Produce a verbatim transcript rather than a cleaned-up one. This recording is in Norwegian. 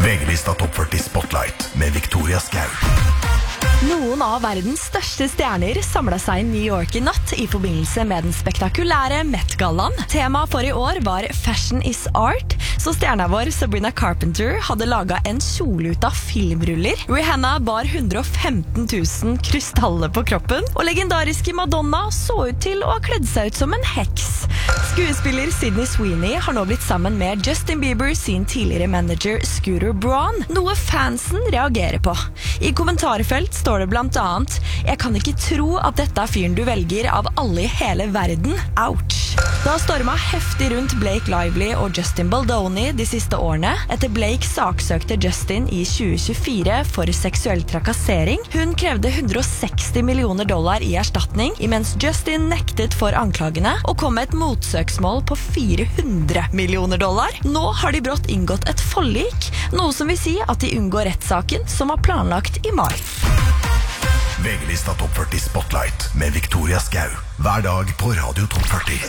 V G-lista Topp førti Spotlight med Victoria Skau. Noen av verdens største stjerner samlet seg i New York i natt i forbindelse med den spektakulære Met-gallaen. Temaet for i år var Fashion is Art, så stjerna vår Sabrina Carpenter hadde laget en kjole ut av filmruller. Rihanna bar hundre og femten tusen krystaller på kroppen, og legendariske Madonna så ut til å ha kledd seg ut som en heks. Skuespiller Sydney Sweeney har nå blitt sammen med Justin Bieber sin tidligere manager Scooter Braun, noe fansen reagerer på. I kommentarfelt står det blant annet: «Jeg kan ikke tro at dette er fyren du velger av alle i hele verden. Ouch!» Det har stormet heftig rundt Blake Lively og Justin Baldoni de siste årene. Etter Blake saksøkte Justin i tjue tjuefire for seksuell trakassering. Hun krevde hundre og seksti millioner dollar i erstatning, imens Justin nektet for anklagene og kom med et motsøksmål på fire hundre millioner dollar. Nå har de brått inngått et forlik, noe som vil si at de unngår rettssaken som var planlagt i mai. V G-lista Topp førti Spotlight med Victoria Skau. Hver dag på Radio Topp førti.